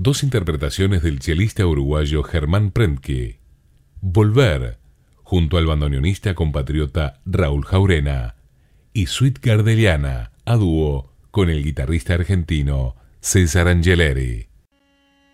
dos interpretaciones del chelista uruguayo Germán Prentke. Volver, junto al bandoneonista compatriota Raúl Jaurena. Y Suite Gardeliana, a dúo con el guitarrista argentino César Angeleri.